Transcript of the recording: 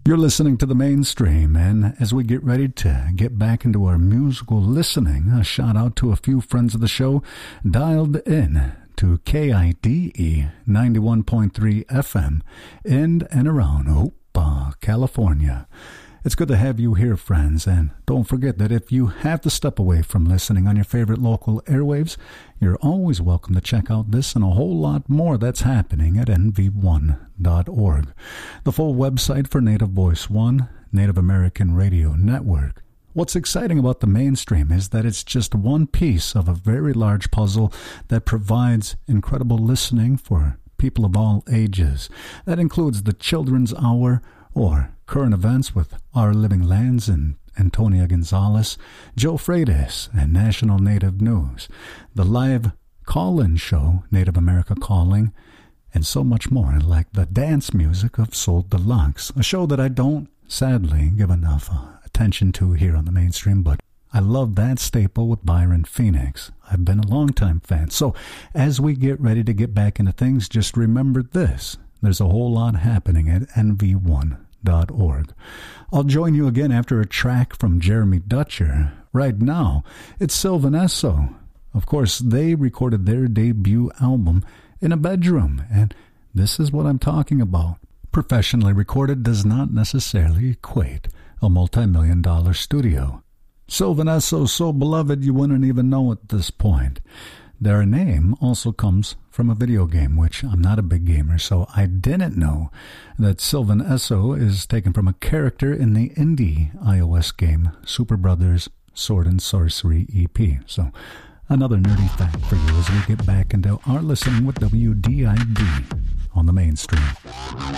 You're listening to The Mainstream, and as we get ready to get back into our musical listening, a shout out to a few friends of the show dialed in to KIDE 91.3 FM in and around California. It's good to have you here, friends, and don't forget that if you have to step away from listening on your favorite local airwaves, you're always welcome to check out this and a whole lot more that's happening at nv1.org, the full website for Native Voice One, Native American Radio Network. What's exciting about The Mainstream is that it's just one piece of a very large puzzle that provides incredible listening for people of all ages. That includes the Children's Hour, or current events with Our Living Lands and Antonia Gonzalez, Joe Freitas, and National Native News, the live call-in show, Native America Calling, and so much more, like the dance music of Soul Deluxe, a show that I don't, sadly, give enough attention to here on The Mainstream, but I love that staple with Byron Phoenix. I've been a longtime fan. So as we get ready to get back into things, just remember this. There's a whole lot happening at nv1.org. I'll join you again after a track from Jeremy Dutcher. Right now, it's Sylvan Esso. Of course, they recorded their debut album in a bedroom, and this is what I'm talking about. Professionally recorded does not necessarily equate a multi-million-dollar studio. Sylvan Esso, so beloved you wouldn't even know at this point. Their name also comes from a video game, which I'm not a big gamer, so I didn't know that Sylvan Esso is taken from a character in the indie iOS game Super Brothers Sword and Sorcery EP. So another nerdy fact for you as we get back into our listening with WDID on The Mainstream.